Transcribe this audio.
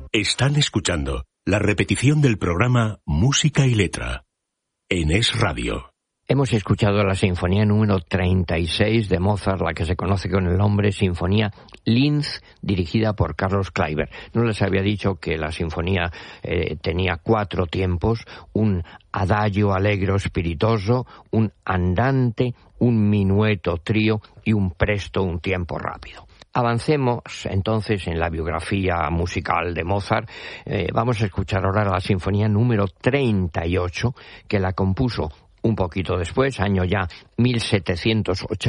Están escuchando la repetición del programa Música y Letra en Es Radio. Hemos escuchado la sinfonía número 36 de Mozart, la que se conoce con el nombre Sinfonía Linz, dirigida por Carlos Kleiber. No les había dicho que la sinfonía tenía 4 tiempos: un adagio allegro spiritoso, un andante, un minueto trío y un presto, un tiempo rápido. Avancemos entonces en la biografía musical de Mozart. Vamos a escuchar ahora la sinfonía número 38, que la compuso un poquito después, año ya 1780.